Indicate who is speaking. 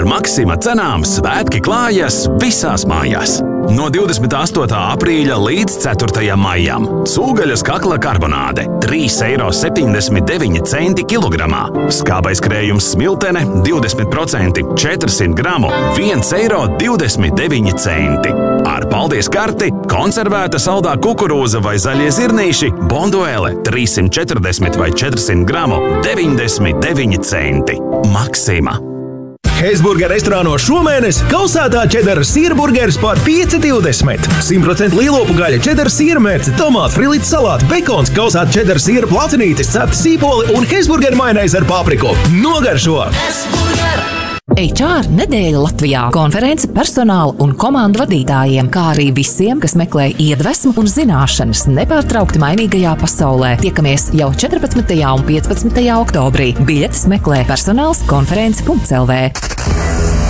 Speaker 1: Ar Maxima cenām svētki klājas visās mājās. No 28. aprīļa līdz 4. maijam cūgaļas kakla karbonāde 3,79 eiro kilogramā. Skābais krējums smiltene 20%, 400 gramu 1,29 eiro. Ar paldies karti konservēta saldā kukurūza vai zaļie zirnīši bonduēle 340 vai 400 gramu 99 centi. Maxima.
Speaker 2: Heisburger restorānos šomēnes kausētā čedara sīrburgeris par 5,20. 100% lielopu gaļa, čedara sīrmērce, tomāts, frilīts salāti, bekons, kausēta čedara sīra placinītis, cepta sīpoli un heisburger mainais ar papriku. Nogaršo!
Speaker 3: HR nedēļa Latvijā. Konference personāla un komandu vadītājiem, kā arī visiem, kas meklē iedvesmu un zināšanas nepārtraukti mainīgajā pasaulē. Tiekamies jau 14. un 15. oktobrī. Biļetes meklē personāls konference.lv.